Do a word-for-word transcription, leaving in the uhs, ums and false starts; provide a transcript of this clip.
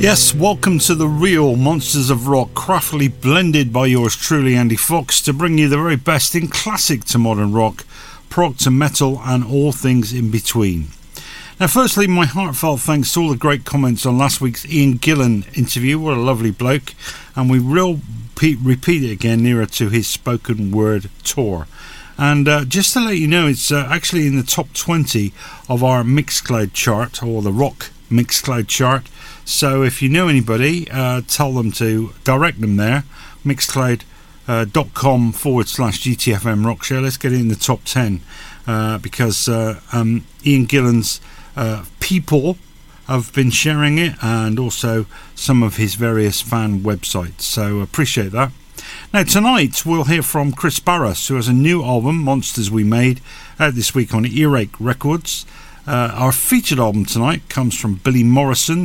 Yes, welcome to the real Monsters of Rock, craftily blended by yours truly, Andy Fox, to bring you the very best in classic to modern rock, prog to metal, and all things in between. Now, firstly, my heartfelt thanks to all the great comments on last week's Ian Gillan interview. What a lovely bloke. And we will repeat it again nearer to his spoken word tour. And uh, just to let you know, it's uh, actually in the top twenty of our Mixcloud chart, or the Rock Mixcloud chart. So if you know anybody, uh, tell them to direct them there. Mixcloud.com uh, forward slash GTFM Rock Show. Let's get it in the top ten uh, because uh, um, Ian Gillan's uh, people have been sharing it, and also some of his various fan websites. So appreciate that. Now tonight we'll hear from Chris Barras, who has a new album, Monsters We Made, out this week on Earache Records. Uh, our featured album tonight comes from Billy Morrison,